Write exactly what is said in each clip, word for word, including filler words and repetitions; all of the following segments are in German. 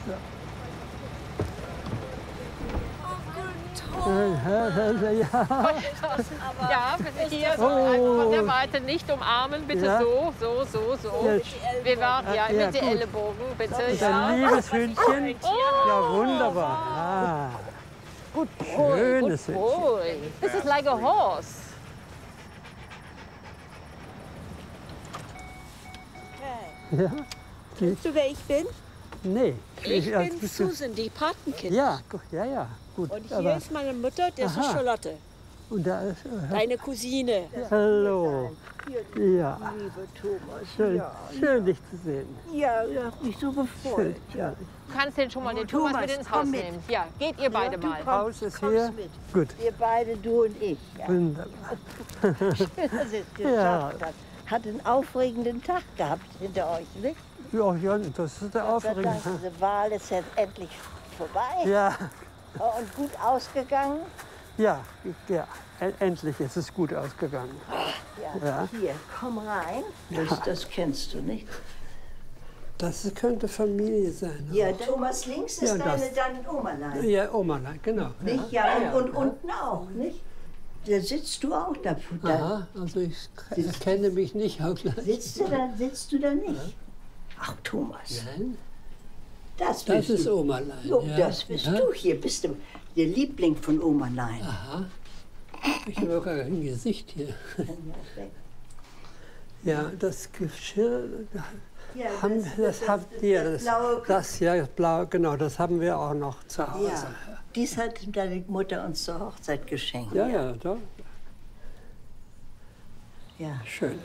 Ja, bitte hier so oh. von der Weite nicht umarmen, bitte ja. so, so, so, so. Ja. Wir warten ja, ja mit den Ellenbogen, bitte. Und ein liebes Hündchen. Oh. Ja, wunderbar. Ah. Good boy, schönes good boy. This is like a horse. Okay. Ja. Weißt du, wer ich bin? Nee. Ich, ich bin Susan, die Patenkind. Ja, ja, ja. Gut, und hier aber ist meine Mutter, das aha. ist Charlotte. Und da ist, äh, deine Cousine. Ja. Hallo. Ja. Liebe Thomas. Schön, ja. schön dich zu sehen. Ja, ich habe mich so gefreut. Ja. Du kannst den schon mal den Thomas, Thomas mit ins Haus mit. nehmen. Ja, geht ihr beide ja, mal. Komm, Haus ist hier. Mit. Gut. Wir beide, du und ich. Ja. Wunderbar. Schön, dass ihr es geschafft ja. habt. Hat einen aufregenden Tag gehabt hinter euch, nicht? Ja, ja, das ist der aufregende. Diese Wahl ist jetzt endlich vorbei. Ja. Und gut ausgegangen? Ja, ja. Endlich ist es gut ausgegangen. Ja, ja. Hier, komm rein. Das, das kennst du nicht. Das könnte Familie sein. Ja, Thomas links ist ja, deine, deine Omalein. Ja, Omalein, genau. Nicht? Ja, ja, und, und unten auch, nicht? Da sitzt du auch da. Aha, also ich erkenne mich nicht auch gleich. Sitzt du da, sitzt du da nicht? Ach, Thomas. Nein. Das, das ist du. Omalein. Oh, ja. Das bist ja. du hier. Bist du der Liebling von Omalein. Aha. Ich habe gar kein Gesicht hier. Ja, das Geschirr, ja, haben, das, das, das habt ihr. Das, das, das, ja, blau, genau, das haben wir auch noch zu Hause. Ja, dies hat deine Mutter uns zur Hochzeit geschenkt. Ja, ja, doch. Ja. Schön.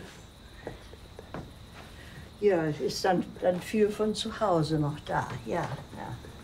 Ja, es ist dann, dann viel von zu Hause noch da, ja. ja.